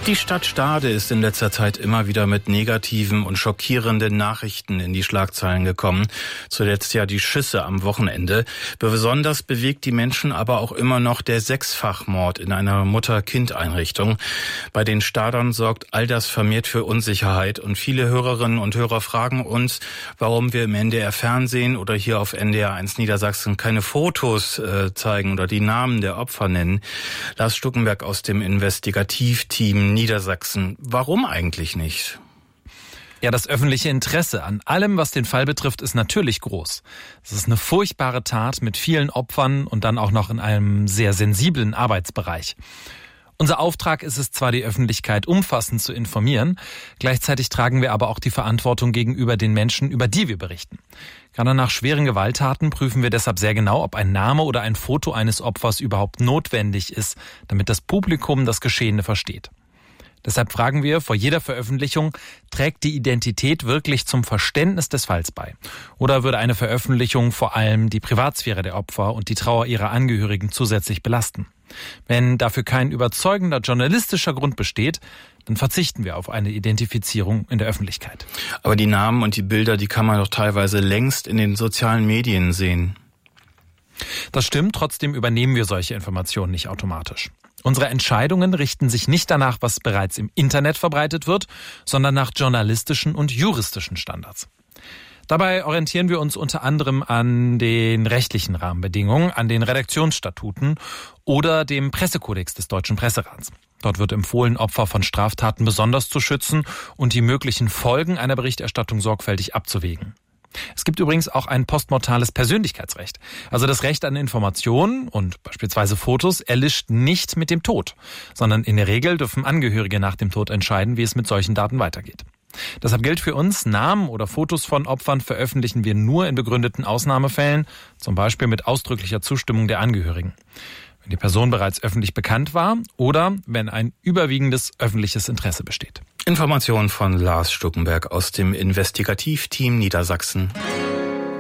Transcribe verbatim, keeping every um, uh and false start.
Die Stadt Stade ist in letzter Zeit immer wieder mit negativen und schockierenden Nachrichten in die Schlagzeilen gekommen. Zuletzt ja die Schüsse am Wochenende. Besonders bewegt die Menschen aber auch immer noch der Sechsfachmord in einer Mutter-Kind-Einrichtung. Bei den Stadern sorgt all das vermehrt für Unsicherheit und viele Hörerinnen und Hörer fragen uns, warum wir im N D R Fernsehen oder hier auf N D R eins Niedersachsen keine Fotos äh, zeigen oder die Namen der Opfer nennen. Lars Stuckenberg aus dem Investigativteam Niedersachsen. Warum eigentlich nicht? Ja, das öffentliche Interesse an allem, was den Fall betrifft, ist natürlich groß. Es ist eine furchtbare Tat mit vielen Opfern und dann auch noch in einem sehr sensiblen Arbeitsbereich. Unser Auftrag ist es zwar, die Öffentlichkeit umfassend zu informieren, gleichzeitig tragen wir aber auch die Verantwortung gegenüber den Menschen, über die wir berichten. Gerade nach schweren Gewalttaten prüfen wir deshalb sehr genau, ob ein Name oder ein Foto eines Opfers überhaupt notwendig ist, damit das Publikum das Geschehene versteht. Deshalb fragen wir vor jeder Veröffentlichung, trägt die Identität wirklich zum Verständnis des Falls bei? Oder würde eine Veröffentlichung vor allem die Privatsphäre der Opfer und die Trauer ihrer Angehörigen zusätzlich belasten? Wenn dafür kein überzeugender journalistischer Grund besteht, dann verzichten wir auf eine Identifizierung in der Öffentlichkeit. Aber die Namen und die Bilder, die kann man doch teilweise längst in den sozialen Medien sehen. Das stimmt, trotzdem übernehmen wir solche Informationen nicht automatisch. Unsere Entscheidungen richten sich nicht danach, was bereits im Internet verbreitet wird, sondern nach journalistischen und juristischen Standards. Dabei orientieren wir uns unter anderem an den rechtlichen Rahmenbedingungen, an den Redaktionsstatuten oder dem Pressekodex des Deutschen Presserats. Dort wird empfohlen, Opfer von Straftaten besonders zu schützen und die möglichen Folgen einer Berichterstattung sorgfältig abzuwägen. Es gibt übrigens auch ein postmortales Persönlichkeitsrecht. Also das Recht an Informationen und beispielsweise Fotos erlischt nicht mit dem Tod, sondern in der Regel dürfen Angehörige nach dem Tod entscheiden, wie es mit solchen Daten weitergeht. Deshalb gilt für uns, Namen oder Fotos von Opfern veröffentlichen wir nur in begründeten Ausnahmefällen, zum Beispiel mit ausdrücklicher Zustimmung der Angehörigen. Wenn die Person bereits öffentlich bekannt war oder wenn ein überwiegendes öffentliches Interesse besteht. Informationen von Lars Stuckenberg aus dem Investigativteam Niedersachsen.